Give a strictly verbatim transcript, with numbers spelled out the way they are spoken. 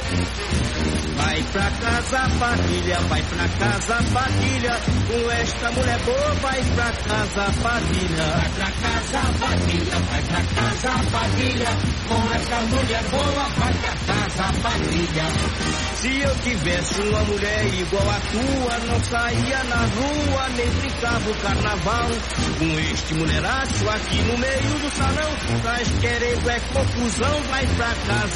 Vai pra casa, Padilha, vai pra casa, Padilha. Com esta mulher boa, vai pra casa, Padilha. Vai pra casa, Padilha, vai pra casa, Padilha. Com esta mulher boa, vai pra casa, Padilha. Se eu tivesse uma mulher igual a tua, não saía na rua, nem brincava o carnaval. Com este mulheraço aqui no meio do salão, traz querendo é confusão, vai pra casa,